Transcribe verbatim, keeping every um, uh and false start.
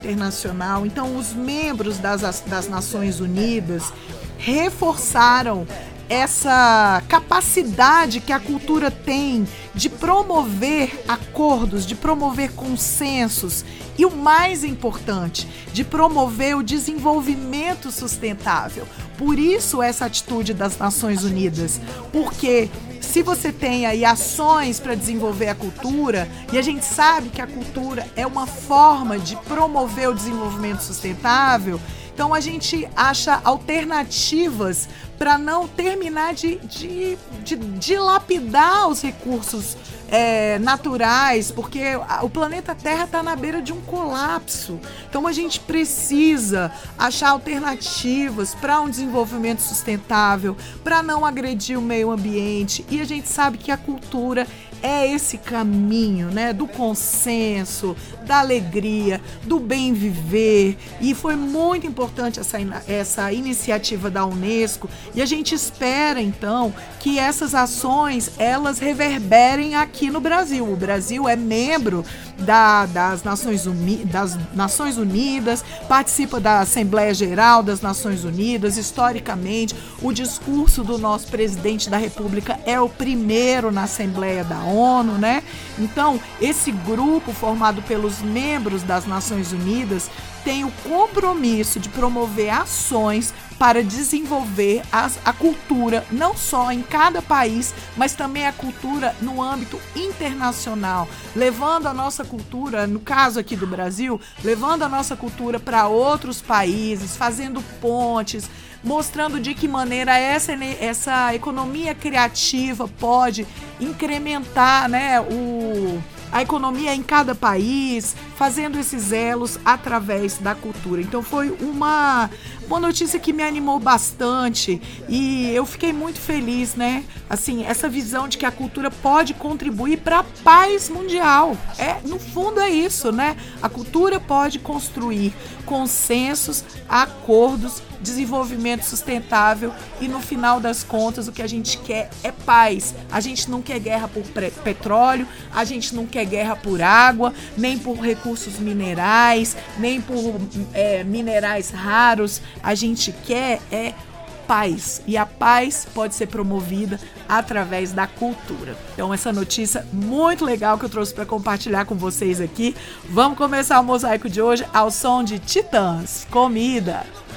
internacional. Então, os membros das, das Nações Unidas reforçaram essa capacidade que a cultura tem de promover acordos, de promover consensos e, o mais importante, de promover o desenvolvimento sustentável. Por isso essa atitude das Nações Unidas, porque se você tem aí ações para desenvolver a cultura, e a gente sabe que a cultura é uma forma de promover o desenvolvimento sustentável, então a gente acha alternativas para não terminar de, de, de dilapidar os recursos é, naturais, porque o planeta Terra está na beira de um colapso. Então a gente precisa achar alternativas para um desenvolvimento sustentável, para não agredir o meio ambiente, e a gente sabe que a cultura é esse caminho, né, do consenso, da alegria, do bem viver, e foi muito importante essa, essa iniciativa da Unesco, e a gente espera então que essas ações elas reverberem aqui no Brasil. O Brasil é membro da, das, Nações Uni, das Nações Unidas, participa da Assembleia Geral das Nações Unidas. Historicamente, o discurso do nosso presidente da República é o primeiro na Assembleia da ONU, né? Então, esse grupo formado pelos membros das Nações Unidas tem o compromisso de promover ações para desenvolver as, a cultura, não só em cada país, mas também a cultura no âmbito internacional, levando a nossa cultura, no caso aqui do Brasil, levando a nossa cultura para outros países, fazendo pontes, mostrando de que maneira essa, essa economia criativa pode incrementar, né, o... a economia em cada país, fazendo esses elos através da cultura. Então foi uma, uma notícia que me animou bastante e eu fiquei muito feliz, né? Assim, essa visão de que a cultura pode contribuir para a paz mundial. É, no fundo é isso, né? A cultura pode construir consensos, acordos, desenvolvimento sustentável e, no final das contas, o que a gente quer é paz. A gente não quer guerra por petróleo, a gente não quer guerra por água, nem por recursos minerais, nem por é, minerais raros. A gente quer é paz, e a paz pode ser promovida através da cultura. Então, essa notícia muito legal que eu trouxe para compartilhar com vocês aqui. Vamos começar o mosaico de hoje ao som de Titãs, Comida.